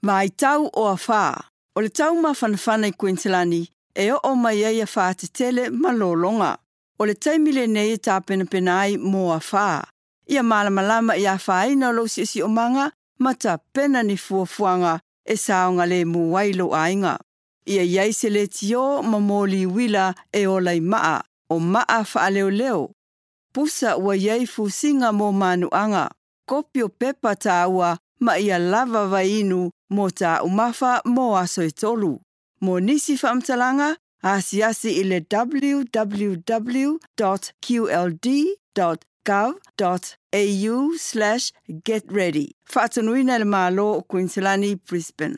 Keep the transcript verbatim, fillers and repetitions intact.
Mai tau o a whā. O le tau mawhanawhana i Queenslandi, e o o mai ai a whā te tele malolonga. O le taimile nei e tāpena penai mō a whā. Ia malamalama i a whaina lo si si o manga, ma ta pena ni fuafuanga e saonga le muwailo ainga. Ia iai se le tio mamoli wila e o lai maa, o maa wha leo leo. Pusa ua iai fusinga mō manuanga. Kopio pepa tā ua ma ia lava vainu mō tā umafa mō aso e tolu. Mō nisi whaamtalanga, asi asi i le w w w dot q l d dot gov dot a u slash get ready. Whaatanuina le malo o Queenslandi, Brisbane.